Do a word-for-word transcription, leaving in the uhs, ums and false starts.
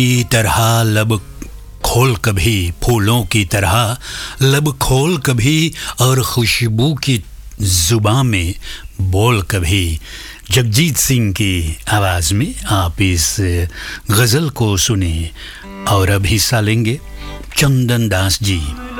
की तरह लब खोल कभी, फूलों की तरह लब खोल कभी, और खुशबू की जुबां में बोल कभी। जगजीत सिंह की आवाज़ में आप इस गज़ल को सुने और अब हिस्सा लेंगे चंदन दास जी।